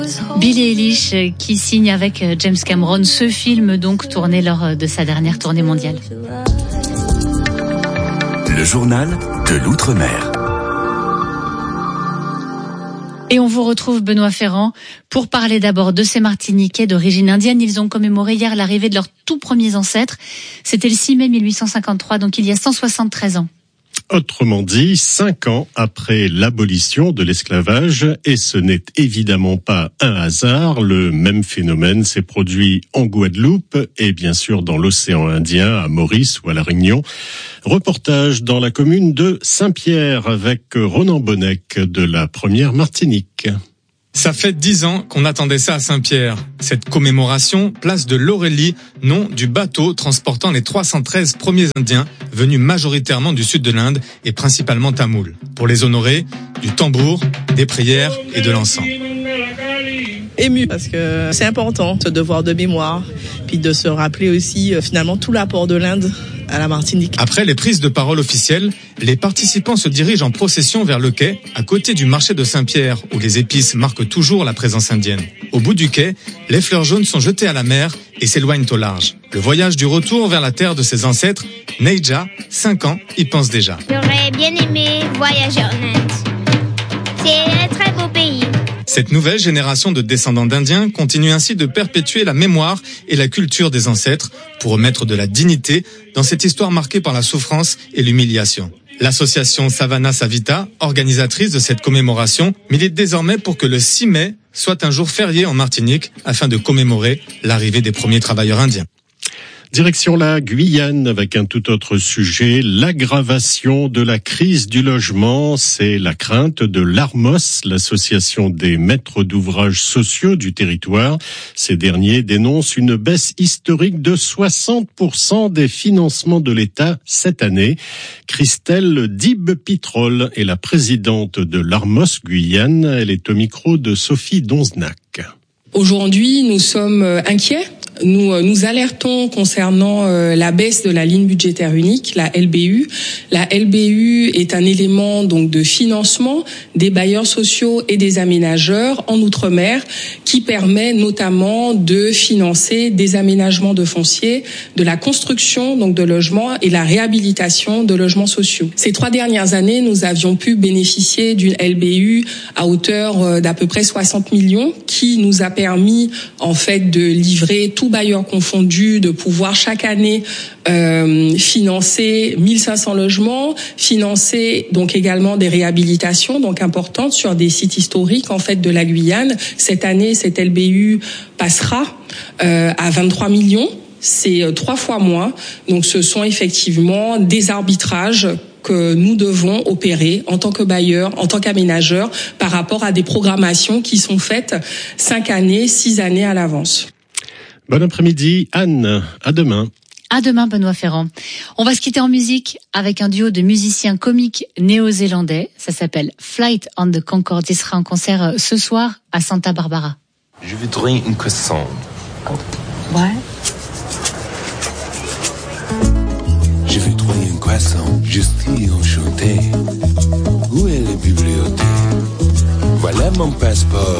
Billie Eilish qui signe avec James Cameron ce film donc tourné lors de sa dernière tournée mondiale. Le journal de l'Outre-mer. Et on vous retrouve, Benoît Ferrand, pour parler d'abord de ces Martiniquais d'origine indienne. Ils ont commémoré hier l'arrivée de leurs tout premiers ancêtres. C'était le 6 mai 1853, donc il y a 173 ans. Autrement dit, 5 ans après l'abolition de l'esclavage, et ce n'est évidemment pas un hasard, le même phénomène s'est produit en Guadeloupe et bien sûr dans l'océan Indien, à Maurice ou à La Réunion. Reportage dans la commune de Saint-Pierre avec Ronan Bonnec de la Première Martinique. Ça fait 10 ans qu'on attendait ça à Saint-Pierre. Cette commémoration, place de l'Aurélie, nom du bateau transportant les 313 premiers Indiens venus majoritairement du sud de l'Inde et principalement tamouls. Pour les honorer, du tambour, des prières et de l'encens. Ému parce que c'est important, ce devoir de mémoire, puis de se rappeler aussi finalement tout l'apport de l'Inde à la Martinique. Après les prises de parole officielles, les participants se dirigent en procession vers le quai, à côté du marché de Saint-Pierre, où les épices marquent toujours la présence indienne. Au bout du quai, les fleurs jaunes sont jetées à la mer et s'éloignent au large. Le voyage du retour vers la terre de ses ancêtres, Neija, 5 ans, y pense déjà. J'aurais bien aimé voyager en Inde. C'est un très beau pays. Cette nouvelle génération de descendants d'Indiens continue ainsi de perpétuer la mémoire et la culture des ancêtres pour remettre de la dignité dans cette histoire marquée par la souffrance et l'humiliation. L'association Savannah Savita, organisatrice de cette commémoration, milite désormais pour que le 6 mai soit un jour férié en Martinique afin de commémorer l'arrivée des premiers travailleurs indiens. Direction la Guyane avec un tout autre sujet, l'aggravation de la crise du logement. C'est la crainte de l'ARMOS, l'association des maîtres d'ouvrage sociaux du territoire. Ces derniers dénoncent une baisse historique de 60% des financements de l'État cette année. Christelle Dib-Pitrol est la présidente de l'ARMOS Guyane. Elle est au micro de Sophie Donzenac. Aujourd'hui, nous sommes inquiets. Nous alertons concernant la baisse de la ligne budgétaire unique, la LBU. La LBU est un élément donc de financement des bailleurs sociaux et des aménageurs en Outre-mer qui permet notamment de financer des aménagements de foncier, de la construction donc de logements et la réhabilitation de logements sociaux. Ces 3 dernières années, nous avions pu bénéficier d'une LBU à hauteur d'à peu près 60 millions qui nous a permis en fait de livrer tout bailleurs confondus, de pouvoir chaque année financer 1500 logements, financer donc également des réhabilitations donc importantes sur des sites historiques en fait de la Guyane. Cette année, cette LBU passera à 23 millions. C'est 3 fois moins. Donc ce sont effectivement des arbitrages que nous devons opérer en tant que bailleurs, en tant qu'aménageurs, par rapport à des programmations qui sont faites 5 années, 6 années à l'avance. Bon après-midi, Anne. À demain. À demain, Benoît Ferrand. On va se quitter en musique avec un duo de musiciens comiques néo-zélandais. Ça s'appelle Flight on the Concorde. Il sera en concert ce soir à Santa Barbara. Je voudrais une croissant. Ouais. Je voudrais une croissant. Je suis enchanté. Où est la bibliothèque? Voilà mon passeport.